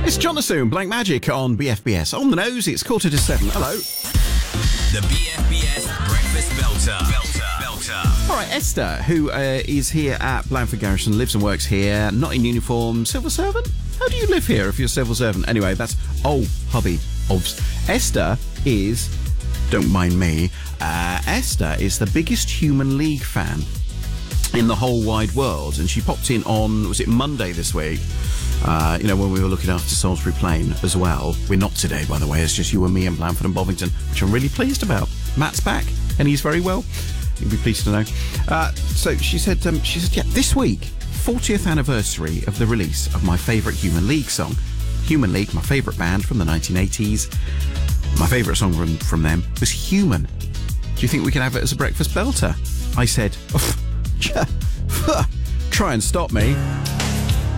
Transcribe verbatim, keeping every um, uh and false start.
It's John Assoon, Blank Magic on B F B S. On the nose, it's quarter to seven. Hello. The B F B S Breakfast Belter. Belter. Belter. All right, Esther, who uh, is here at Blandford Garrison, lives and works here, not in uniform, civil servant? How do you live here if you're a civil servant? Anyway, that's oh, hubby. Obs. Esther is, don't mind me, uh, Esther is the biggest Human League fan in the whole wide world, and she popped in on, was it Monday this week? Uh, you know, when we were looking after Salisbury Plain as well. We're not today, by the way. It's just you and me and Blandford and Bovington, which I'm really pleased about. Matt's back, and he's very well. You'll be pleased to know. Uh, so she said, um, she said, yeah, this week, fortieth anniversary of the release of my favourite Human League song. Human League, my favourite band from the nineteen eighties. My favourite song from, from them was Human. Do you think we can have it as a breakfast belter? I said, try and stop me.